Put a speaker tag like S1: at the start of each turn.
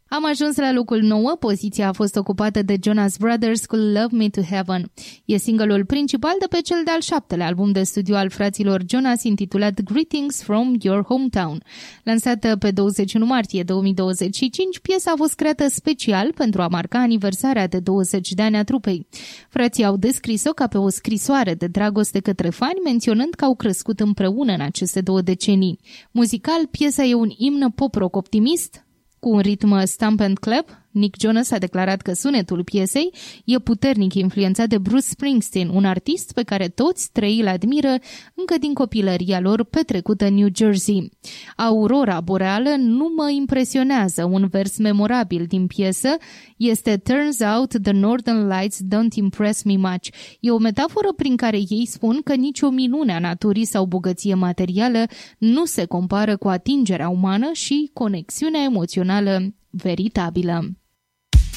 S1: Am ajuns la locul 9, poziția a fost ocupată de Jonas Brothers cu Love Me to Heaven. E singurul principal de pe cel de-al 7-lea album de studio al fraților Jonas, intitulat Greetings from Your Hometown. Lansată pe 21 martie 2025, piesa a fost creată special pentru a marca aniversarea de 20 de ani a trupei. Frații au descris-o ca pe o scrisoare de dragoste către fani, menționând că au crescut împreună în aceste 2 decenii. Muzical, piesa e un imn pop-rock optimist, cu un ritm stomp and clap. Nick Jonas a declarat că sunetul piesei e puternic influențat de Bruce Springsteen, un artist pe care toți 3 îl admiră încă din copilăria lor petrecută în New Jersey. Aurora boreală nu mă impresionează. Un vers memorabil din piesă este Turns out the Northern Lights don't impress me much. E o metaforă prin care ei spun că nicio minune a naturii sau bogăție materială nu se compară cu atingerea umană și conexiunea emoțională veritabilă.